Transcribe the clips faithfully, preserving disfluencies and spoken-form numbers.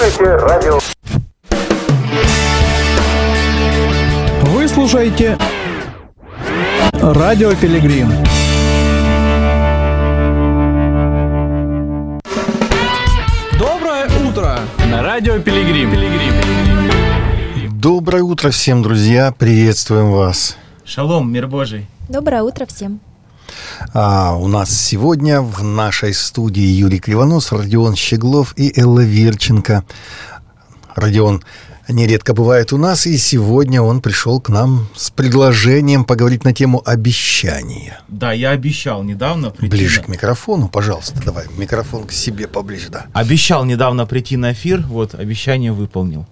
слушаете радио. Вы слушаете Радио Пилигрим. Доброе утро на Радио Пилигрим. Доброе утро всем, друзья. Приветствуем вас. Шалом, мир Божий. Доброе утро всем. А у нас сегодня в нашей студии Юрий Кривонос, Родион Щеглов и Элла Верченко. Родион нередко бывает у нас, и сегодня он пришел к нам с предложением поговорить на тему обещания. Да, я обещал недавно прийти... Ближе на... к микрофону, пожалуйста, давай, микрофон к себе поближе, да. Обещал недавно прийти на эфир, вот, обещание выполнил.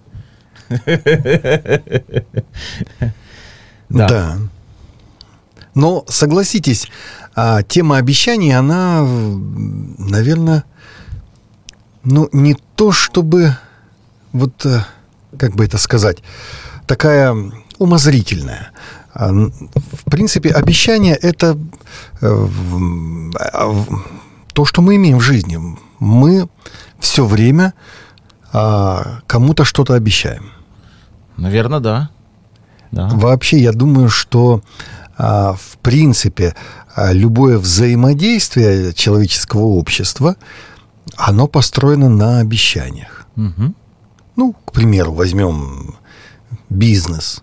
Да. Но, согласитесь, тема обещаний, она, наверное, ну, не то чтобы, вот, как бы это сказать, такая умозрительная. В принципе, обещание – это то, что мы имеем в жизни. Мы все время кому-то что-то обещаем. Наверное, да. да. Вообще, я думаю, что в принципе любое взаимодействие человеческого общества, оно построено на обещаниях. Угу. Ну, к примеру, возьмем бизнес.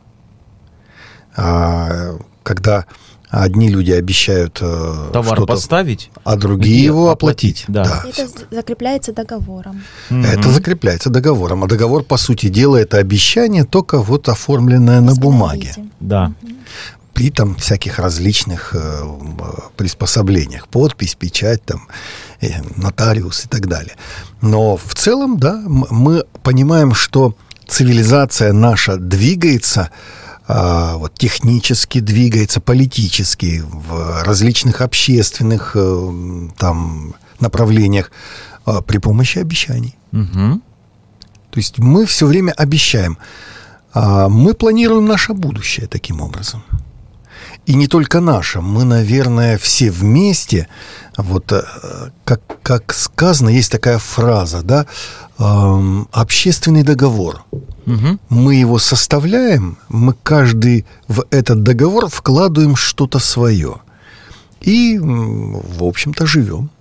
Когда одни люди обещают товар что-то поставить, а другие его оплатить. Да. Да. Это закрепляется договором. Это Угу. закрепляется договором. А договор, по сути дела, это обещание, только вот оформленное на бумаге. Да. При там всяких различных э, приспособлениях. Подпись, печать, там, э, нотариус и так далее. Но в целом, да, мы понимаем, что цивилизация наша двигается, э, вот, технически двигается, политически, в различных общественных э, там, направлениях э, при помощи обещаний. Угу. То есть мы все время обещаем. А мы планируем наше будущее таким образом. И не только наше. Мы, наверное, все вместе, вот как, как сказано, есть такая фраза, да, эм, общественный договор. Угу. Мы его составляем, мы каждый в этот договор вкладываем что-то свое. И, в общем-то, живем.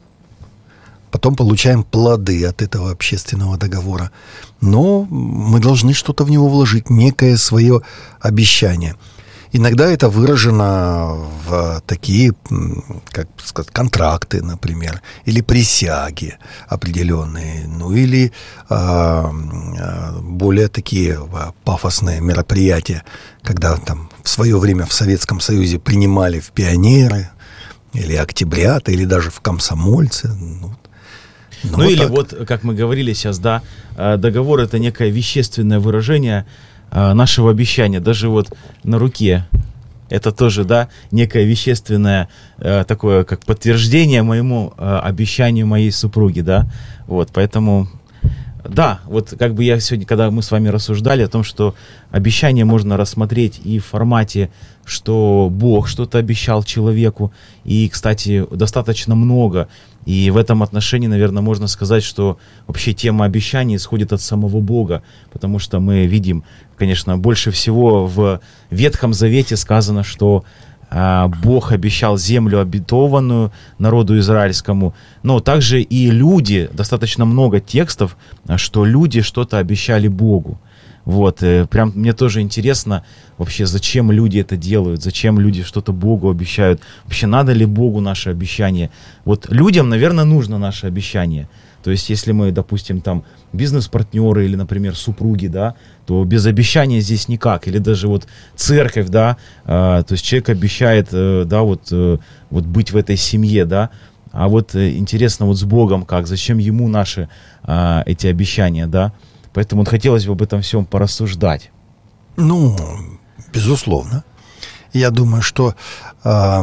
Потом получаем плоды от этого общественного договора. Но мы должны что-то в него вложить, некое свое обещание. Иногда это выражено в такие, как сказать, контракты, например, или присяги определенные, ну или а, более такие пафосные мероприятия, когда там в свое время в Советском Союзе принимали в пионеры, или октябрята, или даже в комсомольцы. Ну, ну, ну вот или так. вот, как мы говорили сейчас, да, договор — это некое вещественное выражение нашего обещания. Даже вот на руке это тоже, да, некое вещественное такое, как подтверждение моему обещанию моей супруги, да. Вот, поэтому, да, вот как бы я сегодня, когда мы с вами рассуждали о том, что обещание можно рассмотреть и в формате, что Бог что-то обещал человеку, и, кстати, достаточно много. И в этом отношении, наверное, можно сказать, что вообще тема обещаний исходит от самого Бога, потому что мы видим, конечно, больше всего в Ветхом Завете сказано, что а, Бог обещал землю обетованную народу израильскому, но также и люди, достаточно много текстов, что люди что-то обещали Богу. Вот, прям мне тоже интересно вообще, зачем люди это делают, зачем люди что-то Богу обещают, вообще надо ли Богу наше обещание. Вот людям, наверное, нужно наше обещание. То есть, если мы, допустим, там бизнес-партнеры или, например, супруги, да, то без обещания здесь никак. Или даже вот церковь, да, э, то есть человек обещает, э, да, вот, э, вот быть в этой семье, да. А вот э, интересно вот с Богом как, зачем ему наши э, эти обещания, да. Поэтому вот хотелось бы об этом всем порассуждать. Ну, безусловно. Я думаю, что э,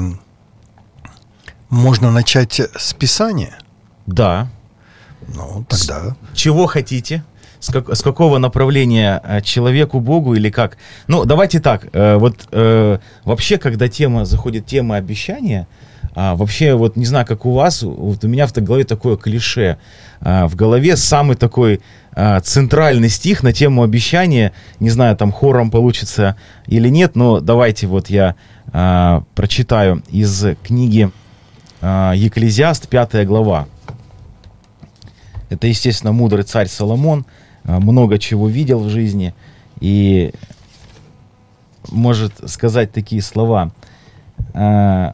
можно начать с Писания. Да. Ну, тогда... С чего хотите? С, как, с какого направления человеку, Богу или как? Ну, давайте так. Э, вот э, вообще, когда тема заходит, тема обещания, А, вообще, вот не знаю, как у вас, вот у меня в голове такое клише. А, в голове самый такой а, центральный стих на тему обещания. Не знаю, там хором получится или нет, но давайте вот я а, прочитаю из книги а, Екклезиаст, пятая глава. Это, естественно, мудрый царь Соломон, а, много чего видел в жизни и может сказать такие слова. А,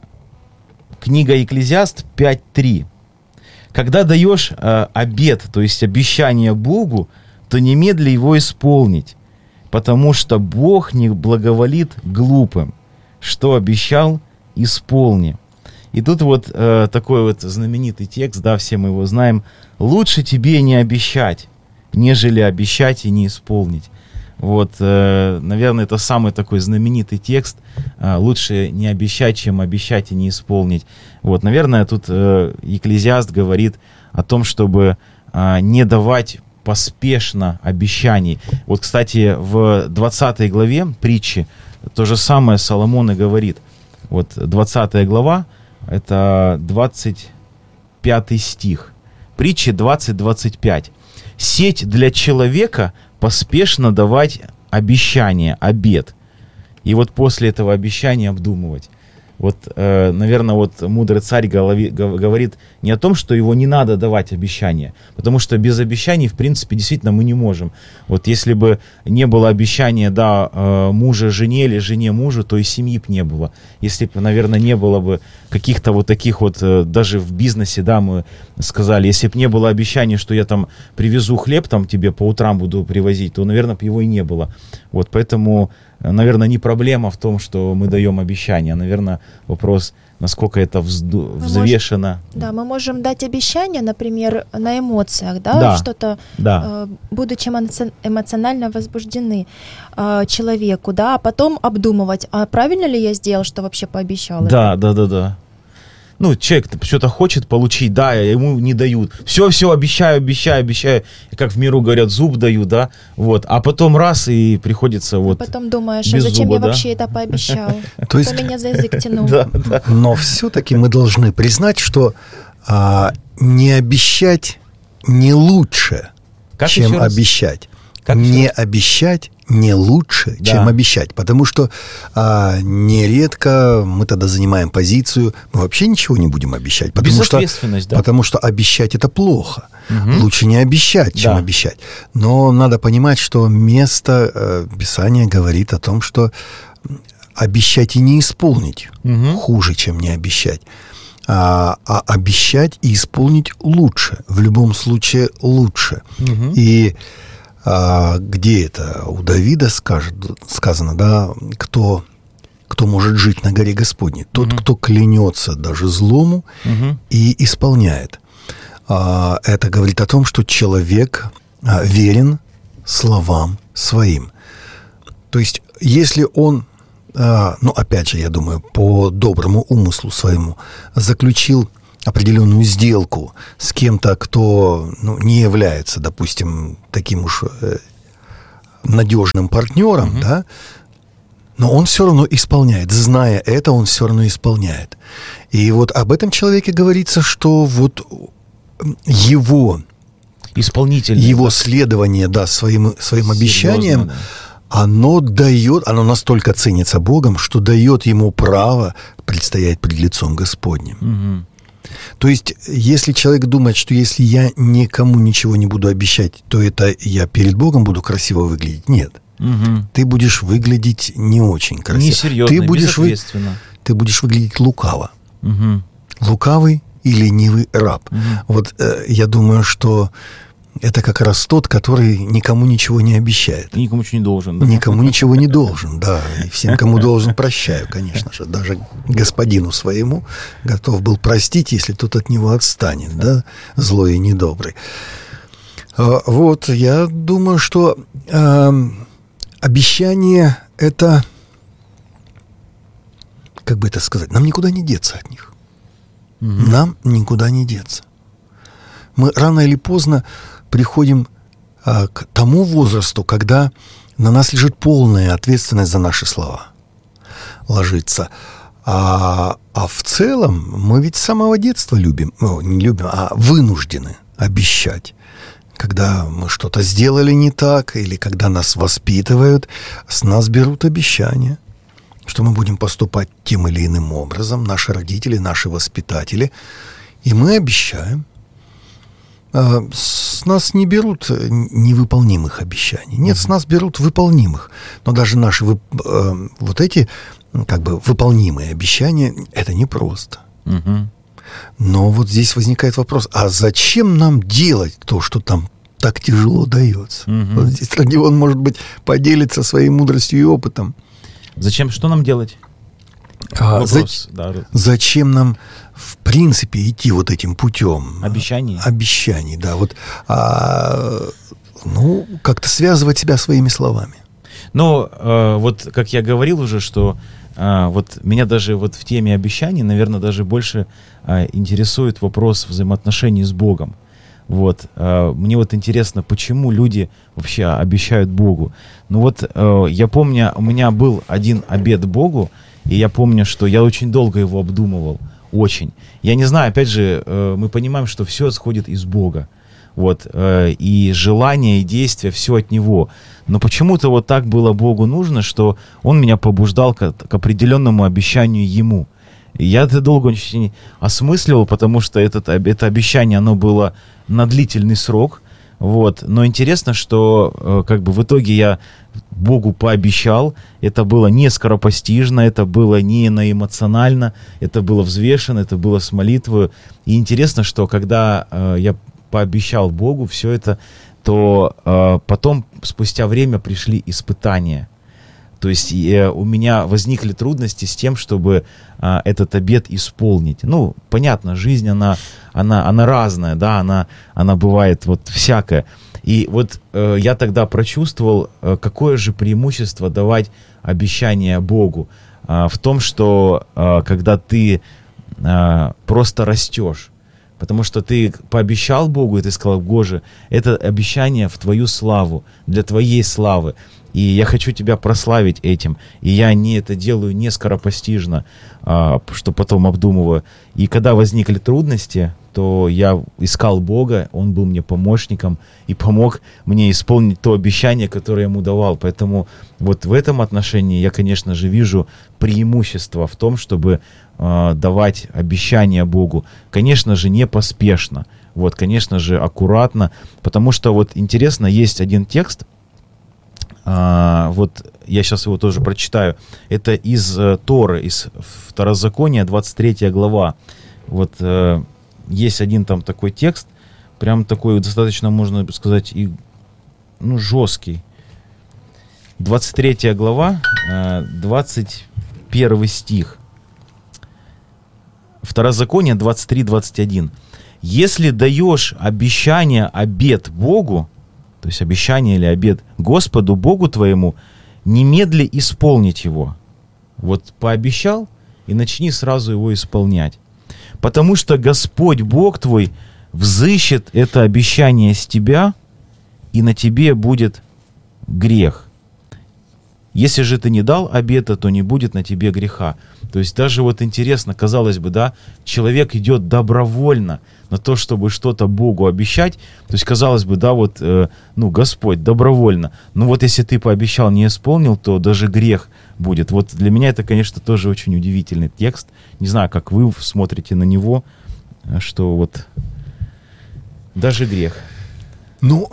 Книга Екклезиаст пять три. Когда даешь э, обет, то есть обещание Богу, то немедли его исполнить, потому что Бог не благоволит глупым. Что обещал, исполни. И тут вот э, такой вот знаменитый текст, да, все мы его знаем. Лучше тебе не обещать, нежели обещать и не исполнить. Вот, э, наверное, это самый такой знаменитый текст. Э, лучше не обещать, чем обещать и не исполнить. Вот, наверное, тут э, Екклезиаст говорит о том, чтобы э, не давать поспешно обещаний. Вот, кстати, в двадцатой главе притчи то же самое Соломон и говорит. Вот двадцатая глава, это двадцать пятый стих. Притчи двадцать двадцать пять. Сеть для человека поспешно давать обещание, обет. И вот после этого обещания обдумывать. Вот, э, наверное, вот мудрый царь голови, говорит не о том, что его не надо давать обещания, потому что без обещаний, в принципе, действительно мы не можем. Вот если бы не было обещания, да, э, мужа жене или жене мужу, то и семьи бы не было. Если бы, наверное, не было бы каких-то вот таких вот, э, даже в бизнесе, да, мы сказали, если бы не было обещания, что я там привезу хлеб, там тебе по утрам буду привозить, то, наверное, бы его и не было. Вот, поэтому, наверное, не проблема в том, что мы даем обещания. Наверное, вопрос, насколько это взду- взвешено. Можем, да, мы можем дать обещание, например, на эмоциях, да, да, что-то, да. э, будучи эмоционально возбуждены э, человеку, да, а потом обдумывать, а правильно ли я сделал, что вообще пообещал? Да, да, да, да. Ну, человек что-то хочет получить, да, ему не дают. Все, все, обещаю, обещаю, обещаю. И как в миру говорят, зуб даю, да, вот. А потом раз, и приходится вот. А потом думаешь, а без зачем зуба, я да? вообще это пообещал? То есть- Кто меня за язык тянул? Да, да. Но все-таки мы должны признать, что а, не обещать не лучше, Как чем еще раз? обещать. Как не еще раз? обещать не лучше, Да. чем обещать. Потому что а, нередко мы тогда занимаем позицию, мы вообще ничего не будем обещать. Потому что, Безответственность, да. потому что обещать это плохо. Мгм. Лучше не обещать, чем Да. обещать. Но надо понимать, что место э, Писания говорит о том, что обещать и не исполнить Мгм. хуже, чем не обещать. А, а обещать и исполнить лучше. В любом случае лучше. Мгм. И а, где это? У Давида скажет, сказано, да, кто, кто может жить на горе Господней? Тот, Мгм. кто клянется даже злому Мгм. и исполняет. А, это говорит о том, что человек а, верен словам своим. То есть, если он, а, ну, опять же, я думаю, по доброму умыслу своему заключил определенную сделку с кем-то, кто, ну, не является, допустим, таким уж э, надежным партнером, Мгм. да, но он все равно исполняет. Зная это, он все равно исполняет. И вот об этом человеке говорится, что вот его, Исполнительный. его следование, да, своим, своим обещаниям, Серьезно, оно дает, оно настолько ценится Богом, что дает ему право предстоять пред лицом Господним. да. Мгм. То есть, если человек думает, что если я никому ничего не буду обещать, то это я перед Богом буду красиво выглядеть. Нет. Мгм. Ты будешь выглядеть не очень красиво. Несерьезно, ты, будешь вы- безответственно. ты будешь выглядеть лукаво. Мгм. Лукавый и ленивый раб. Мгм. Вот э, я думаю, что это как раз тот, который никому ничего не обещает. И никому ничего не должен. Да? Никому ничего не должен, да. И всем, кому должен, прощаю, конечно же. Даже господину своему готов был простить, если тот от него отстанет, да, злой и недобрый. А, Вот, я думаю, что эм, обещание — это, как бы это сказать, нам никуда не деться от них. Мгм. Нам никуда не деться. Мы рано или поздно приходим а, к тому возрасту, когда на нас лежит полная ответственность за наши слова. Ложится. А, а в целом мы ведь с самого детства любим, ну, не любим, а вынуждены обещать. Когда мы что-то сделали не так, или когда нас воспитывают, с нас берут обещания, что мы будем поступать тем или иным образом, наши родители, наши воспитатели, и мы обещаем. С нас не берут невыполнимых обещаний. Нет, с нас берут выполнимых. Но даже наши вот эти как бы выполнимые обещания, это непросто. Угу. Но вот здесь возникает вопрос, а зачем нам делать то, что там так тяжело дается? Угу. Вот здесь Родион, может быть, поделится своей мудростью и опытом. Зачем, что нам делать? А, Вопрос, за... да. Зачем нам, в принципе, идти вот этим путем? Обещаний? Обещаний, да. Вот, а, ну, как-то связывать себя своими словами. Ну, э, вот как я говорил уже, что э, вот меня даже вот в теме обещаний, наверное, даже больше э, интересует вопрос взаимоотношений с Богом. Вот. Э, мне вот интересно, почему люди вообще обещают Богу. Ну вот э, я помню, у меня был один обет Богу, и я помню, что я очень долго его обдумывал, очень. Я не знаю, опять же, э, мы понимаем, что все исходит из Бога. Вот, э, и желание, и действия, все от Него. Но почему-то вот так было Богу нужно, что Он меня побуждал к, к определенному обещанию Ему. И я это долго очень осмысливал, потому что этот, это обещание, оно было на длительный срок. Вот. Но интересно, что э, как бы в итоге я Богу пообещал. Это было не скоропостижно, это было не эмоционально, это было взвешено, это было с молитвой. И интересно, что когда э, я пообещал Богу все это, то э, потом, спустя время, пришли испытания. То есть э, у меня возникли трудности с тем, чтобы э, этот обет исполнить. Ну, понятно, жизнь, она, она, она разная, да, она, она бывает вот всякая. И вот э, я тогда прочувствовал, э, какое же преимущество давать обещание Богу. Э, в том, что э, когда ты э, просто растешь, потому что ты пообещал Богу, и ты сказал: Боже, это обещание в Твою славу, для Твоей славы. И я хочу Тебя прославить этим. И я не это делаю не скоропостижно, а, что потом обдумываю. И когда возникли трудности, то я искал Бога, Он был мне помощником и помог мне исполнить то обещание, которое я Ему давал. Поэтому вот в этом отношении я, конечно же, вижу преимущество в том, чтобы э, давать обещания Богу. Конечно же, не поспешно, вот, конечно же, аккуратно, потому что вот интересно, есть один текст, э, вот я сейчас его тоже прочитаю, это из э, Торы, из Второзакония, двадцать третья глава, вот, э, есть один там такой текст, прям такой достаточно, можно сказать, и, ну, жесткий. двадцать третья глава, двадцать первый стих. Второзаконие двадцать три двадцать один. Если даешь обещание, обет Богу, то есть обещание или обет Господу Богу твоему, немедли исполнить его. Вот пообещал, и начни сразу его исполнять. Потому что Господь Бог твой взыщет это обещание с тебя, и на тебе будет грех. Если же ты не дал обета, то не будет на тебе греха. То есть даже вот интересно, казалось бы, да, человек идет добровольно на то, чтобы что-то Богу обещать. То есть, казалось бы, да, вот, э, ну, Господь добровольно. Но вот если ты пообещал, не исполнил, то даже грех будет. Вот для меня это, конечно, тоже очень удивительный текст. Не знаю, как вы смотрите на него, что вот даже грех. Ну,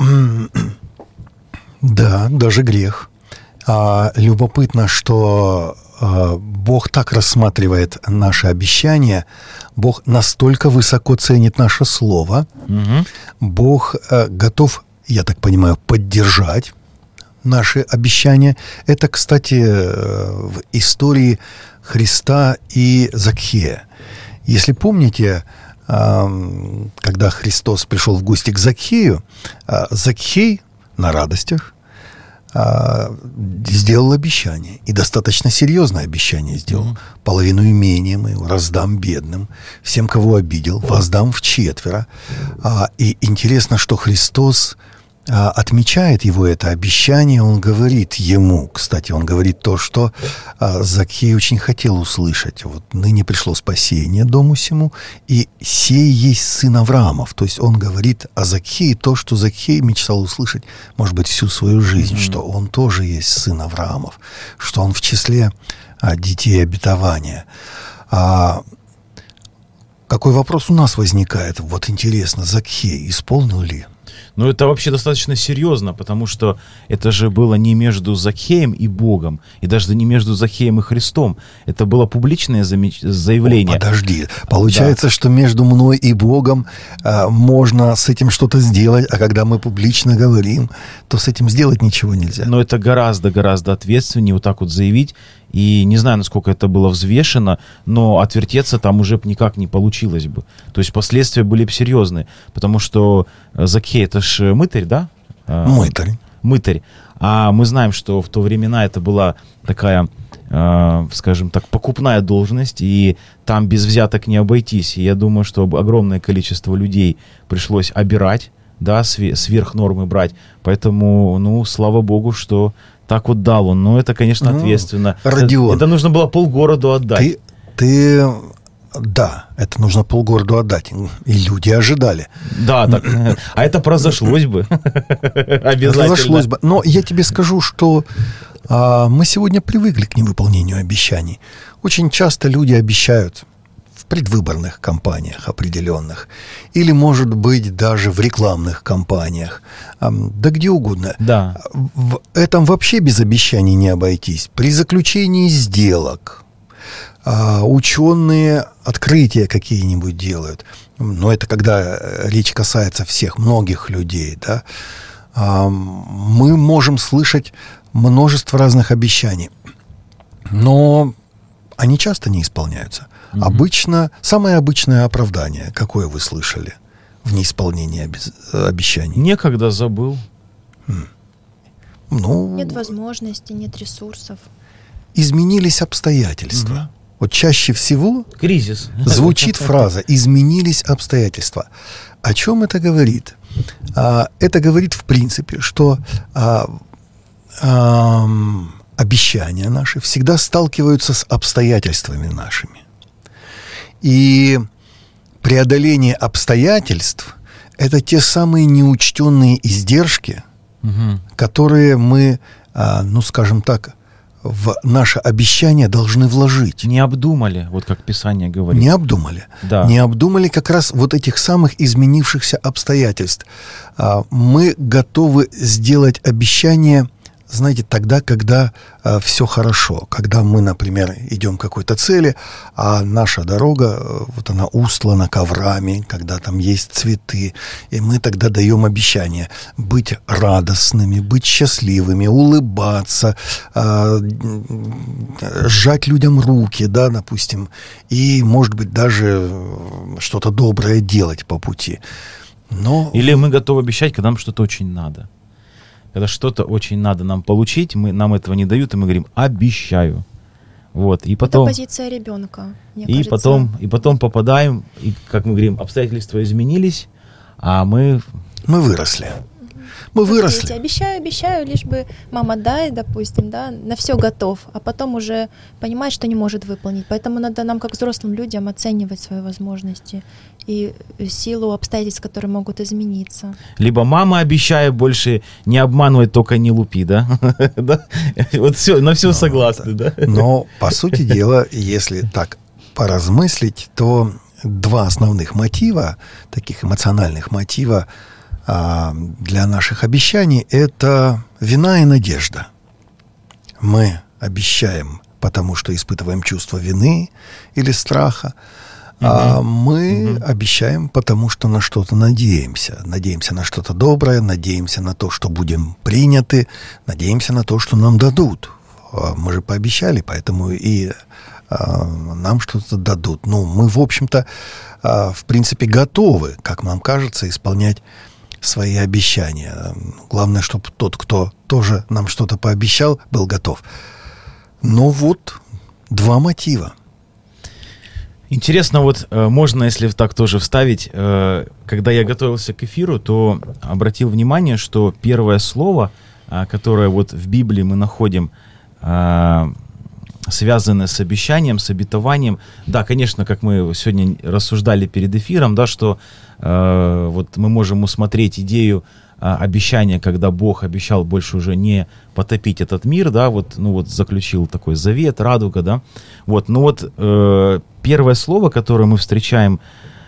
да, даже грех. А, любопытно, что а, Бог так рассматривает наши обещания, Бог настолько высоко ценит наше слово, Угу. Бог а, готов, я так понимаю, поддержать наши обещания. Это, кстати, в истории Христа и Закхея. Если помните, когда Христос пришел в гости к Закхею, Закхей на радостях сделал обещание, и достаточно серьезное обещание сделал. Mm-hmm. Половину имения моего раздам бедным, всем, кого обидел, воздам вчетверо. А, и интересно, что Христос а, отмечает его это обещание, он говорит ему, кстати, он говорит то, что а, Закхей очень хотел услышать. Вот ныне пришло спасение дому сему, и сей есть сын Авраамов. То есть он говорит о Закхее то, что Закхей мечтал услышать, может быть, всю свою жизнь, mm-hmm. что он тоже есть сын Авраамов, что он в числе а, детей обетования. А, какой вопрос у нас возникает? Вот интересно, Закхей исполнил ли? Ну, это вообще достаточно серьезно, потому что это же было не между Закхеем и Богом, и даже не между Закхеем и Христом. Это было публичное замеч... заявление. О, подожди, получается, да. что между мной и Богом а, можно с этим что-то сделать, а когда мы публично говорим, то с этим сделать ничего нельзя. Но это гораздо-гораздо ответственнее вот так вот заявить. И не знаю, насколько это было взвешено, но отвертеться там уже никак не получилось бы. То есть последствия были бы серьезные, потому что Закхей — это ж мытарь, да? Мытарь. Мытарь. А мы знаем, что в то времена это была такая, скажем так, покупная должность, и там без взяток не обойтись. И я думаю, что огромное количество людей пришлось обирать, да, сверх нормы брать. Поэтому, ну, слава богу, что так вот дал он. Но это, конечно, ну, ответственно. Родион, это, это нужно было полгороду отдать. Ты, ты, да, это нужно полгороду отдать. И люди ожидали. Да, так. А это произошлось бы. Обязательно. Произошлось бы. Но я тебе скажу, что а, мы сегодня привыкли к невыполнению обещаний. Очень часто люди обещают в предвыборных кампаниях определенных. Или, может быть, даже в рекламных кампаниях. Да где угодно. Да. В этом вообще без обещаний не обойтись. При заключении сделок ученые открытия какие-нибудь делают. Но это когда речь касается всех, многих людей. Да? Мы можем слышать множество разных обещаний. Но они часто не исполняются. Mm-hmm. Обычно, самое обычное оправдание, какое вы слышали в неисполнении обез... обещаний? Некогда забыл. Mm. Ну, нет возможности, нет ресурсов. Изменились обстоятельства. Mm-hmm. Вот чаще всего кризис. Звучит фраза «изменились обстоятельства». О чем это говорит? А, это говорит, в принципе, что а, а, обещания наши всегда сталкиваются с обстоятельствами нашими. И преодоление обстоятельств – это те самые неучтенные издержки, угу. которые мы, ну, скажем так, в наше обещание должны вложить. Не обдумали, вот как Писание говорит. Не обдумали. Да. Не обдумали как раз вот этих самых изменившихся обстоятельств. Мы готовы сделать обещание, знаете, тогда, когда э, все хорошо, когда мы, например, идем к какой-то цели, а наша дорога, э, вот она устлана коврами, когда там есть цветы, и мы тогда даем обещание быть радостными, быть счастливыми, улыбаться, э, сжать людям руки, да, допустим, и, может быть, даже что-то доброе делать по пути. Но... Или мы готовы обещать, когда нам что-то очень надо. Когда что-то очень надо нам получить, мы, нам этого не дают, и мы говорим «обещаю». Вот, и потом, это позиция ребенка, мне и кажется. Потом, и потом попадаем, и, как мы говорим, обстоятельства изменились, а мы... Мы выросли. Мы вот выросли. Дети, обещаю, обещаю, лишь бы мама дай, допустим, да, на все готов, а потом уже понимает, что не может выполнить. Поэтому надо нам, как взрослым людям, оценивать свои возможности и силу обстоятельств, которые могут измениться. Либо мама, обещаю, больше не обманывать, только не лупи, да? Вот все, на все согласны, да? Но, по сути дела, если так поразмыслить, то два основных мотива, таких эмоциональных мотива, для наших обещаний — это вина и надежда. Мы обещаем, потому что испытываем чувство вины или страха, угу. а мы угу. обещаем, потому что на что-то надеемся. Надеемся на что-то доброе, надеемся на то, что будем приняты, надеемся на то, что нам дадут. Мы же пообещали, поэтому и а, нам что-то дадут. Ну, мы, в общем-то, а, в принципе, готовы, как нам кажется, исполнять свои обещания. Главное, чтобы тот, кто тоже нам что-то пообещал, был готов. Но вот два мотива. Интересно, вот э, можно, если так тоже вставить, э, когда я готовился к эфиру, то обратил внимание, что первое слово, э, которое вот в Библии мы находим, э, связанное с обещанием, с обетованием, да, конечно, как мы сегодня рассуждали перед эфиром, да, что э, вот мы можем усмотреть идею э, обещания, когда Бог обещал больше уже не потопить этот мир, да, вот, ну вот заключил такой завет, радуга, да, вот, ну вот э, первое слово, которое мы встречаем,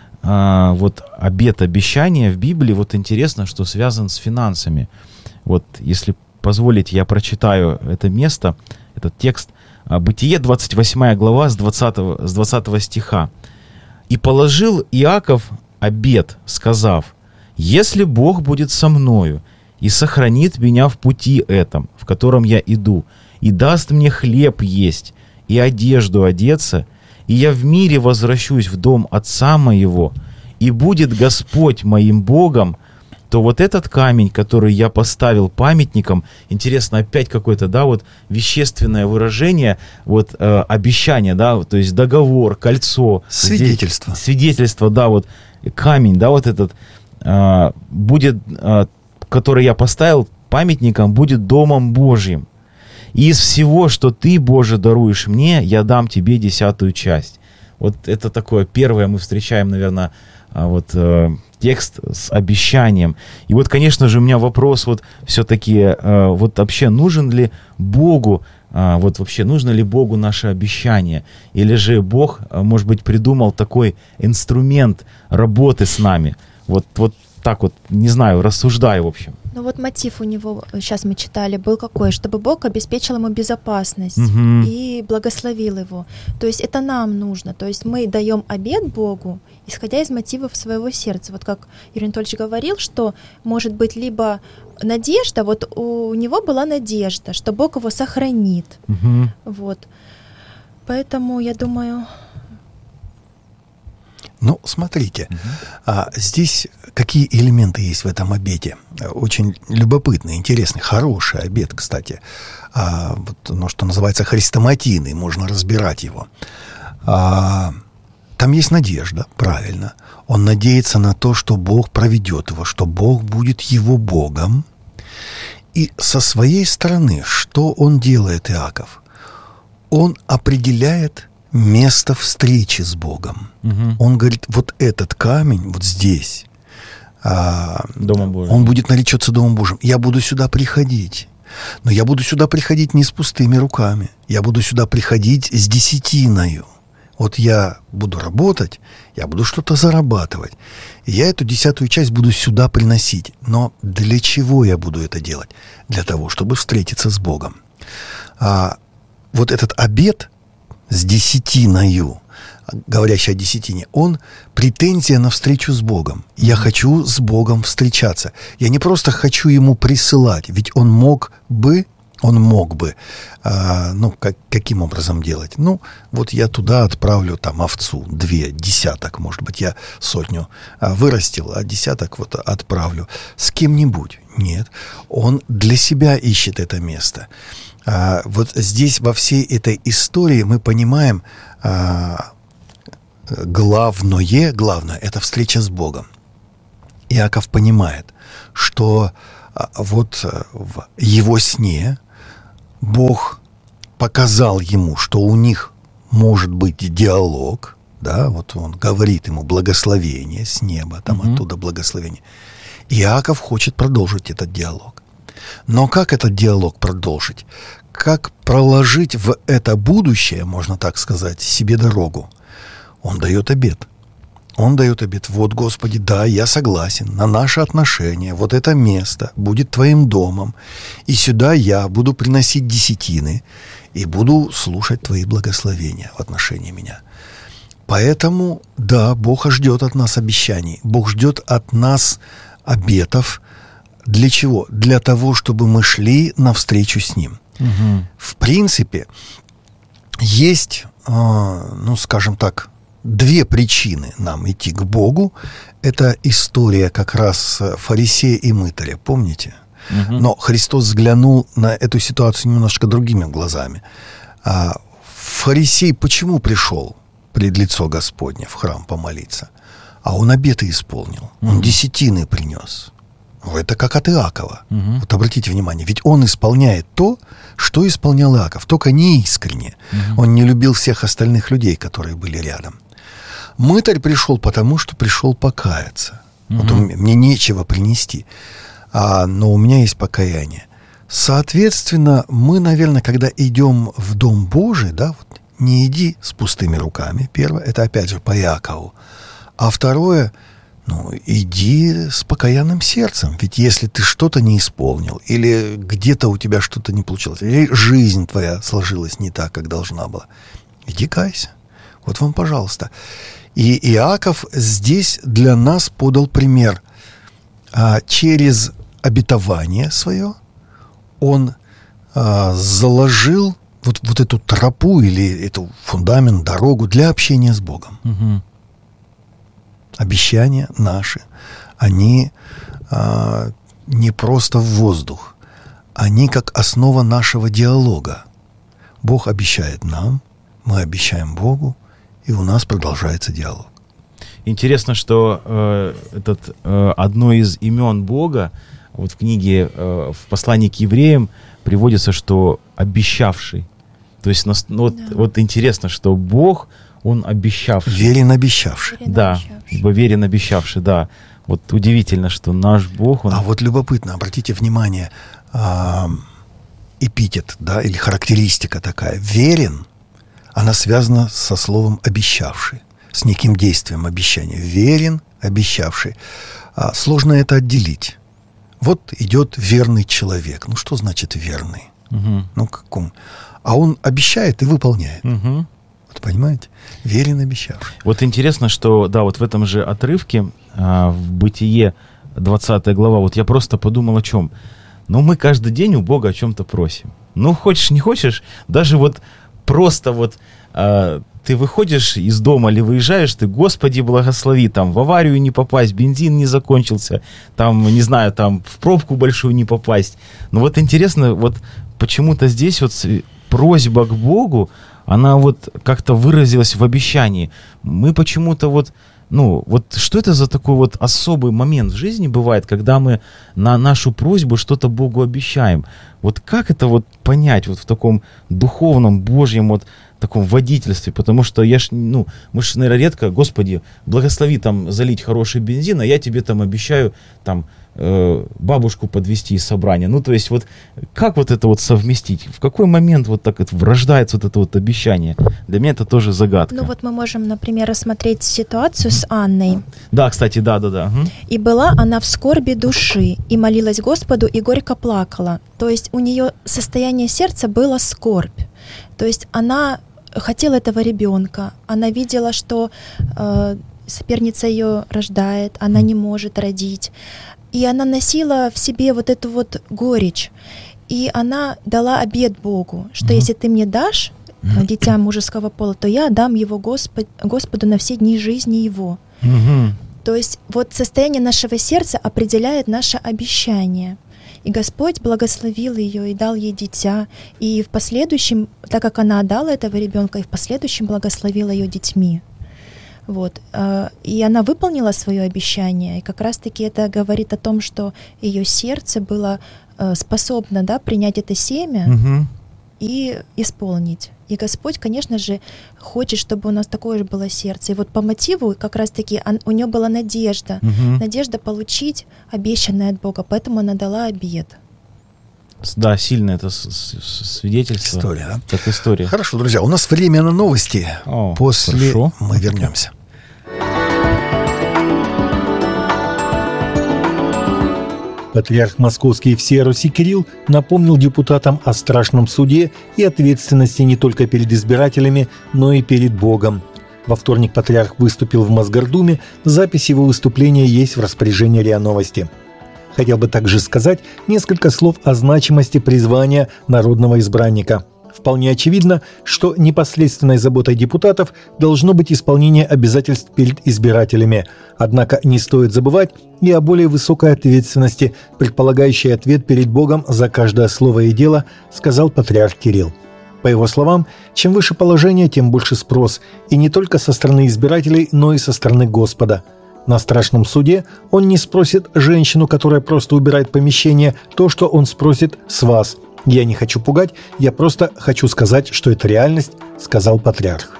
э, вот обет, обещания в Библии, вот интересно, что связан с финансами. Вот, если позволите, я прочитаю это место, этот текст. Бытие, двадцать восьмая глава, с двадцатого, с двадцатого стиха. «И положил Иаков обет, сказав: если Бог будет со мною и сохранит меня в пути этом, в котором я иду, и даст мне хлеб есть и одежду одеться, и я в мире возвращусь в дом отца моего, и будет Господь моим Богом, то вот этот камень, который я поставил памятником, интересно, опять какое-то, да, вот вещественное выражение, вот э, обещание, да, то есть договор, кольцо. Свидетельство. Здесь, свидетельство, да, вот камень, да, вот этот, э, будет, э, который я поставил памятником, будет домом Божьим. И из всего, что ты, Боже, даруешь мне, я дам тебе десятую часть. Вот это такое первое мы встречаем, наверное, вот э, текст с обещанием. И вот, конечно же, у меня вопрос вот все-таки, э, вот вообще нужен ли Богу, э, вот вообще нужно ли Богу наше обещание? Или же Бог, э, может быть, придумал такой инструмент работы с нами? Вот, вот так вот, не знаю, рассуждаю, в общем. Ну вот мотив у него, сейчас мы читали, был какой? Чтобы Бог обеспечил ему безопасность Угу. и благословил его. То есть это нам нужно. То есть мы даем обет Богу, исходя из мотивов своего сердца. Вот как Юрий Анатольевич говорил, что может быть либо надежда, вот у него была надежда, что Бог его сохранит. Угу. Вот. Поэтому я думаю... Ну, смотрите, угу. а, здесь какие элементы есть в этом обете? Очень любопытный, интересный, хороший обет, кстати. А, вот, ну, что называется хрестоматийный, можно разбирать его. А, там есть надежда, правильно. Он надеется на то, что Бог проведет его, что Бог будет его Богом. И со своей стороны, что он делает, Иаков? Он определяет место встречи с Богом. Угу. Он говорит, вот этот камень, вот здесь, а, Домом Божьим. Он будет наречется Домом Божьим. Я буду сюда приходить. Но я буду сюда приходить не с пустыми руками. Я буду сюда приходить с десятиною. Вот я буду работать, я буду что-то зарабатывать. И я эту десятую часть буду сюда приносить. Но для чего я буду это делать? Для того, чтобы встретиться с Богом. А, вот этот обет с десятиною, говорящий о десятине, он претензия на встречу с Богом. Я хочу с Богом встречаться. Я не просто хочу Ему присылать, ведь Он мог бы, Он мог бы, а, ну, как, каким образом делать? Ну, вот я туда отправлю там овцу, две, десяток, может быть, я сотню а, вырастил, а десяток вот отправлю с кем-нибудь. Нет, Он для себя ищет это место. А, вот здесь во всей этой истории мы понимаем а, главное, главное – это встреча с Богом. Иаков понимает, что а, вот в его сне Бог показал ему, что у них может быть диалог, да, вот он говорит ему благословение с неба, там mm-hmm. оттуда благословение. Иаков хочет продолжить этот диалог. Но как этот диалог продолжить? Как проложить в это будущее, можно так сказать, себе дорогу? Он дает обет. Он дает обет. Вот, Господи, да, я согласен на наши отношения. Вот это место будет Твоим домом. И сюда я буду приносить десятины и буду слушать Твои благословения в отношении меня. Поэтому, да, Бог ждет от нас обещаний. Бог ждет от нас обетов. Для чего? Для того, чтобы мы шли навстречу с Ним. Угу. В принципе, есть, э, ну, скажем так, две причины нам идти к Богу. Это история как раз фарисея и мытаря, помните? Угу. Но Христос взглянул на эту ситуацию немножко другими глазами. А фарисей почему пришел? пред лицо Господне в храм помолиться, а он обеты исполнил, он Мгм. десятины принес. Ну, это как от Иакова. Мгм. Вот обратите внимание, ведь он исполняет то, что исполнял Иаков, только не искренне. Мгм. Он не любил всех остальных людей, которые были рядом. Мытарь пришел потому, что пришел покаяться. Вот Мгм. он- мне нечего принести, а, но у меня есть покаяние. Соответственно, мы, наверное, когда идем в Дом Божий, да, вот, не иди с пустыми руками. Первое, это опять же по Иакову. А второе, ну, иди с покаянным сердцем. Ведь если ты что-то не исполнил, или где-то у тебя что-то не получилось, или жизнь твоя сложилась не так, как должна была, иди кайся. Вот вам, пожалуйста. И Иаков здесь для нас подал пример. А, через обетование свое он а, заложил вот, вот эту тропу или эту фундамент, дорогу для общения с Богом. Мгм. Обещания наши, они а, не просто в воздух, они как основа нашего диалога. Бог обещает нам, мы обещаем Богу, и у нас продолжается диалог. Интересно, что э, этот, э, одно из имен Бога, вот в книге, э, в послании к евреям приводится, что обещавший. То есть, нас- ну, вот, Да. вот интересно, что Бог, Он обещавший. Верен обещавший. Верен Да, обещавший. ибо верен обещавший, да. Вот удивительно, что наш Бог, Он... А вот любопытно, обратите внимание, а, эпитет, да, или характеристика такая. Верен, она связана со словом обещавший, с неким действием обещания. Верен, обещавший. А, сложно это отделить. Вот идет верный человек. Ну, что значит верный? Мгм. Ну, каком? А он обещает и выполняет. Мгм. Вот понимаете? Верен, обещавший. Вот интересно, что, да, вот в этом же отрывке, а, в Бытие, двадцатая глава, вот я просто подумал о чем. Ну, мы каждый день у Бога о чем-то просим. Ну, хочешь, не хочешь, даже вот просто вот а, ты выходишь из дома или выезжаешь, ты, Господи, благослови, там, в аварию не попасть, бензин не закончился, там, не знаю, там, в пробку большую не попасть. Но вот интересно, вот почему-то здесь вот с- просьба к Богу, она вот как-то выразилась в обещании. Мы почему-то вот, ну, вот что это за такой вот особый момент в жизни бывает, когда мы на нашу просьбу что-то Богу обещаем? Вот как это вот понять вот в таком духовном, Божьем вот таком водительстве? Потому что я ж, ну, мы ж, наверное, редко, Господи, благослови там залить хороший бензин, а я тебе там обещаю там э, бабушку подвести из собрания. Ну, то есть вот как вот это вот совместить? В какой момент вот так вот рождается вот это вот обещание? Для меня это тоже загадка. Ну вот мы можем, например, рассмотреть ситуацию с Анной. Да, кстати, да-да-да. Мгм. «И была она в скорби души, и молилась Господу, и горько плакала». То есть у нее состояние сердца было скорбь. То есть она хотела этого ребенка. Она видела, что э, соперница ее рождает, она не может родить. И она носила в себе вот эту вот горечь. И она дала обет Богу, что Мгм. если ты мне дашь э, дитя мужеского пола, то я дам его Господ, Господу на все дни жизни его. Мгм. То есть вот состояние нашего сердца определяет наше обещание. И Господь благословил ее и дал ей дитя. И в последующем, так как она отдала этого ребенка, и в последующем благословила ее детьми. Вот. э, И она выполнила свое обещание. И как раз-таки это говорит о том, что ее сердце было э, способно, да, принять это семя Мгм. и исполнить. И Господь, конечно же, хочет, чтобы у нас такое же было сердце. И вот по мотиву как раз-таки он- у нее была надежда. Мгм. Надежда получить обещанное от Бога, поэтому она дала обет. С- Да, сильно это с- с- свидетельство. История, да? Как история. Хорошо, друзья, у нас время на новости. О, После хорошо. мы вернемся. Патриарх Московский всея Руси Кирилл напомнил депутатам о страшном суде и ответственности не только перед избирателями, но и перед Богом. Во вторник патриарх выступил в Мосгордуме, запись его выступления есть в распоряжении РИА Новости. Хотел бы также сказать несколько слов о значимости призвания народного избранника. Вполне очевидно, что непосредственной заботой депутатов должно быть исполнение обязательств перед избирателями. Однако не стоит забывать и о более высокой ответственности, предполагающей ответ перед Богом за каждое слово и дело, сказал патриарх Кирилл. По его словам, чем выше положение, тем больше спрос, и не только со стороны избирателей, но и со стороны Господа. На страшном суде он не спросит женщину, которая просто убирает помещение, то, что он спросит с вас. «Я не хочу пугать, я просто хочу сказать, что это реальность», — сказал патриарх.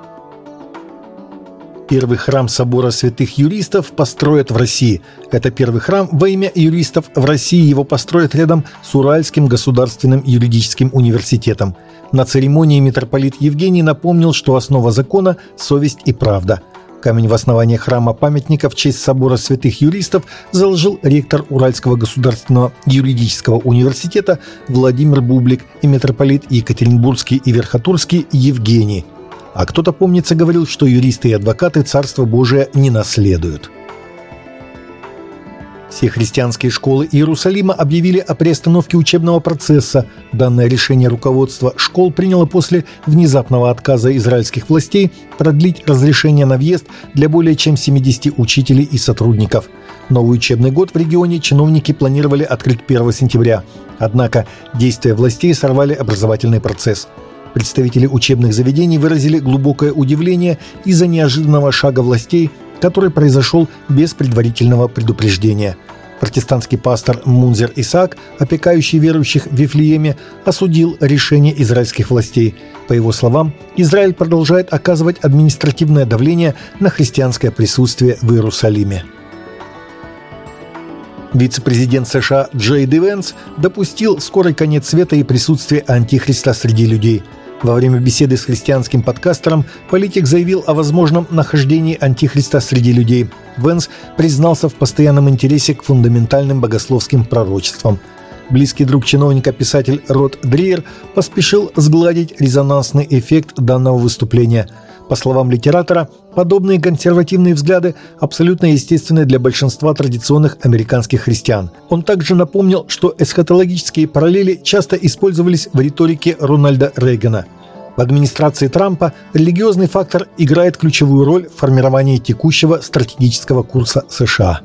Первый храм собора святых юристов построят в России. Это первый храм во имя юристов в России. Его построят рядом с Уральским государственным юридическим университетом. На церемонии митрополит Евгений напомнил, что основа закона – совесть и правда. Камень в основании храма-памятника в честь собора святых юристов заложил ректор Уральского государственного юридического университета Владимир Бублик и митрополит Екатеринбургский и Верхотурский Евгений. А кто-то, помнится, говорил, что юристы и адвокаты Царство Божие не наследуют. Все христианские школы Иерусалима объявили о приостановке учебного процесса. Данное решение руководства школ приняло после внезапного отказа израильских властей продлить разрешение на въезд для более чем семидесяти учителей и сотрудников. Новый учебный год в регионе чиновники планировали открыть первого сентября. Однако действия властей сорвали образовательный процесс. Представители учебных заведений выразили глубокое удивление из-за неожиданного шага властей, который произошел без предварительного предупреждения. Протестантский пастор Мунзер Исаак, опекающий верующих в Вифлееме, осудил решение израильских властей. По его словам, Израиль продолжает оказывать административное давление на христианское присутствие в Иерусалиме. Вице-президент США Джей Ди Венс допустил скорый конец света и присутствие антихриста среди людей. Во время беседы с христианским подкастером политик заявил о возможном нахождении антихриста среди людей. Венс признался в постоянном интересе к фундаментальным богословским пророчествам. Близкий друг чиновника, писатель Род Дриер, поспешил сгладить резонансный эффект данного выступления. По словам литератора, подобные консервативные взгляды абсолютно естественны для большинства традиционных американских христиан. Он также напомнил, что эсхатологические параллели часто использовались в риторике Рональда Рейгана. В администрации Трампа религиозный фактор играет ключевую роль в формировании текущего стратегического курса США.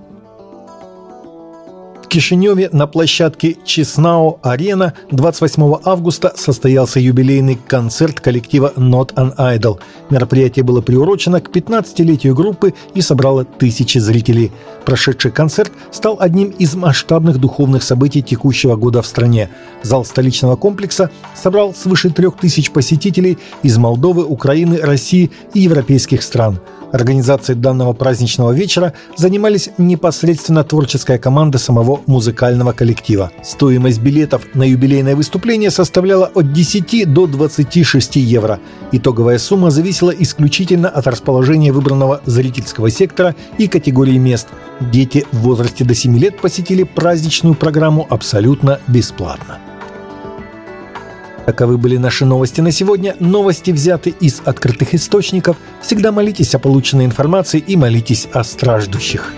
В Кишиневе на площадке Чеснау-Арена двадцать восьмого августа состоялся юбилейный концерт коллектива Not an Idol. Мероприятие было приурочено к пятнадцатилетию группы и собрало тысячи зрителей. Прошедший концерт стал одним из масштабных духовных событий текущего года в стране. Зал столичного комплекса собрал свыше трех тысяч посетителей из Молдовы, Украины, России и европейских стран. Организацией данного праздничного вечера занимались непосредственно творческая команда самого музыкального коллектива. Стоимость билетов на юбилейное выступление составляла от десяти до двадцати шести евро. Итоговая сумма зависела исключительно от расположения выбранного зрительского сектора и категории мест. Дети в возрасте до семи лет посетили праздничную программу абсолютно бесплатно. Таковы были наши новости на сегодня. Новости взяты из открытых источников. Всегда молитесь о полученной информации и молитесь о страждущих.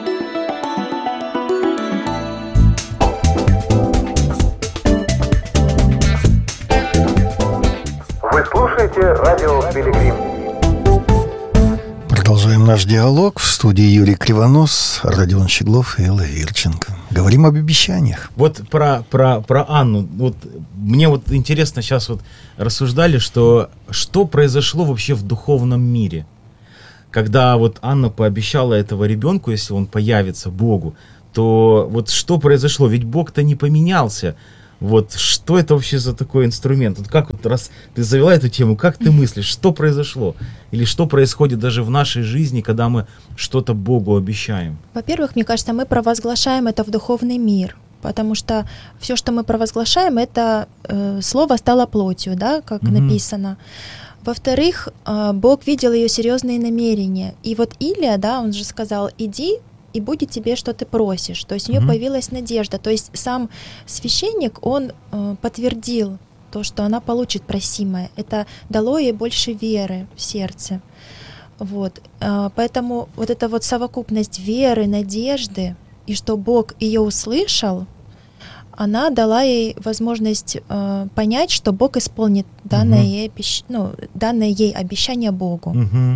Вы слушаете радио Пилигрим. Продолжаем наш диалог. В студии Юрий Кривонос, Родион Щеглов и Элла Вирченко. Говорим об обещаниях. Вот про, про, про Анну. Вот мне вот интересно, сейчас вот рассуждали, что что произошло вообще в духовном мире, когда вот Анна пообещала этого ребенку, если он появится Богу, то вот что произошло? Ведь Бог-то не поменялся. Вот что это вообще за такой инструмент? Вот как вот раз ты завела эту тему, как ты мыслишь, что произошло? Или что происходит даже в нашей жизни, когда мы что-то Богу обещаем? Во-первых, мне кажется, мы провозглашаем это в духовный мир, потому что все, что мы провозглашаем, это э, слово стало плотью, да, как mm-hmm. написано. Во-вторых, э, Бог видел ее серьезные намерения. И вот Илия, да, он же сказал: иди, и будет тебе, что ты просишь. То есть у нее mm-hmm. появилась надежда. То есть сам священник, он э, подтвердил то, что она получит просимое. Это дало ей больше веры в сердце. Вот. Э, поэтому вот эта вот совокупность веры, надежды, и что Бог ее услышал, она дала ей возможность э, понять, что Бог исполнит данное, mm-hmm. ей, обещ... ну, данное ей обещание Богу. Mm-hmm.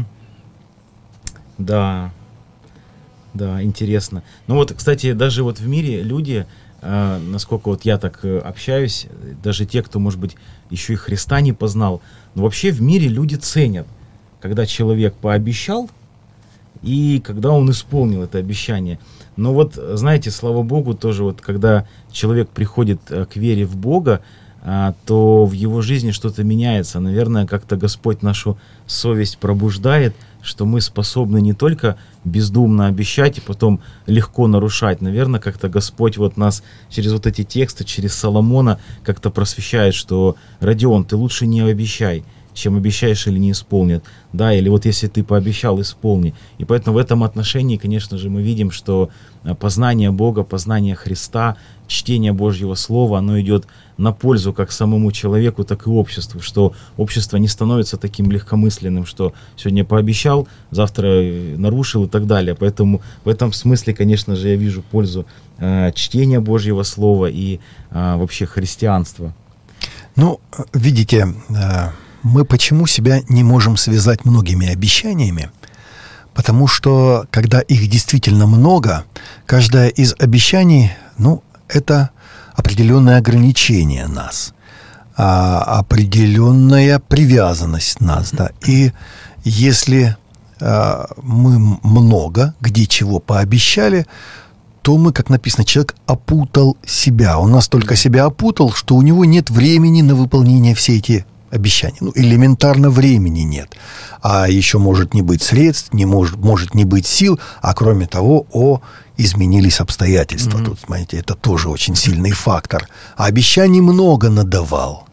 Да. Да, интересно. Ну вот, кстати, даже вот в мире люди э, насколько вот я так э, общаюсь, даже те, кто, может быть, еще и Христа не познал, но вообще в мире люди ценят, когда человек пообещал и когда он исполнил это обещание. Но вот, знаете, слава Богу, тоже вот, когда человек приходит э, к вере в Бога, э, то в его жизни что-то меняется. Наверное, как-то Господь нашу совесть пробуждает, что мы способны не только бездумно обещать и потом легко нарушать. Наверное, как-то Господь вот нас через вот эти тексты, через Соломона как-то просвещает, что Родион, ты лучше не обещай, чем обещаешь или не исполнят. Да, или вот если ты пообещал, исполни. И поэтому в этом отношении, конечно же, мы видим, что познание Бога, познание Христа, чтение Божьего Слова, оно идет на пользу как самому человеку, так и обществу, что общество не становится таким легкомысленным, что сегодня пообещал, завтра нарушил и так далее. Поэтому в этом смысле, конечно же, я вижу пользу э, чтения Божьего Слова и э, вообще христианства. Ну, видите, э, мы почему себя не можем связать многими обещаниями? Потому что, когда их действительно много, каждое из обещаний, ну, это определенное ограничение нас, а, определенная привязанность нас, да. И если а, мы много где чего пообещали, то мы, как написано, человек опутал себя. Он настолько себя опутал, что у него нет времени на выполнение всей эти обещания. Ну, элементарно времени нет. А еще может не быть средств, не может, может не быть сил, а кроме того, о, изменились обстоятельства. Mm-hmm. Тут, смотрите, это тоже очень сильный фактор. А обещаний много надавал.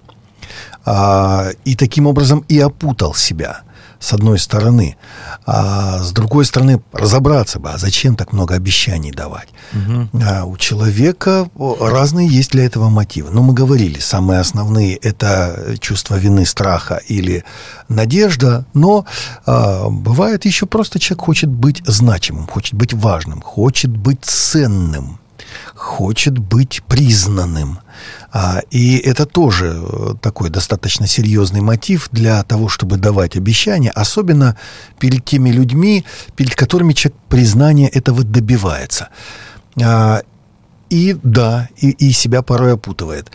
А, и таким образом и опутал себя, с одной стороны. А с другой стороны, разобраться бы, а зачем так много обещаний давать? Угу. А у человека разные есть для этого мотивы. Но мы говорили, самые основные – это чувство вины, страха или надежда. Но а, бывает еще просто человек хочет быть значимым, хочет быть важным, хочет быть ценным, хочет быть признанным. А, и это тоже такой достаточно серьезный мотив для того, чтобы давать обещания, особенно перед теми людьми, перед которыми человек признания этого добивается. А, и да, и, и себя порой опутывает.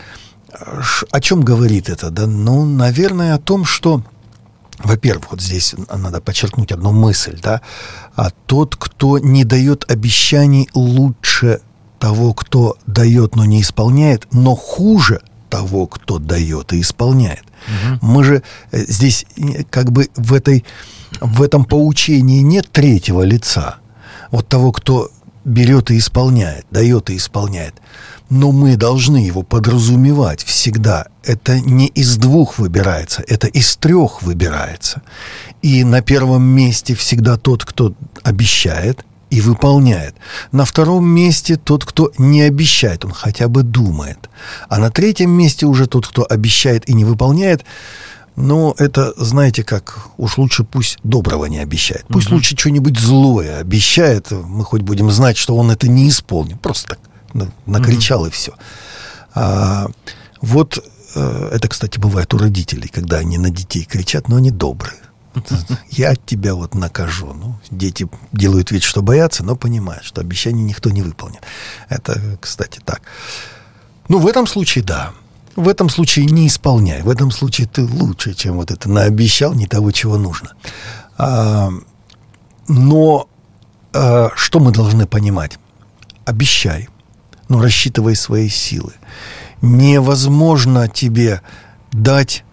О чем говорит это? Да? Ну, наверное, о том, что, во-первых, вот здесь надо подчеркнуть одну мысль, да? А тот, кто не дает обещаний, лучше того, кто дает, но не исполняет, но хуже того, кто дает и исполняет. Угу. Мы же здесь как бы в, этой, в этом поучении нет третьего лица. Вот того, кто берет и исполняет, дает и исполняет. Но мы должны его подразумевать всегда. Это не из двух выбирается, это из трех выбирается. И на первом месте всегда тот, кто обещает и выполняет. На втором месте тот, кто не обещает, он хотя бы думает. А на третьем месте уже тот, кто обещает и не выполняет. Но это, знаете, как, уж лучше пусть доброго не обещает. Пусть угу. лучше что-нибудь злое обещает. Мы хоть будем знать, что он это не исполнит. Просто так накричал угу. и все. А, вот это, кстати, бывает у родителей, когда они на детей кричат, но они добрые. Я тебя вот накажу. Ну, дети делают вид, что боятся, но понимают, что обещание никто не выполнит. Это, кстати, так. Ну, в этом случае, да. В этом случае не исполняй. В этом случае ты лучше, чем вот это наобещал, не того, чего нужно. А, но а, что мы должны понимать? Обещай, но рассчитывай свои силы. Невозможно тебе дать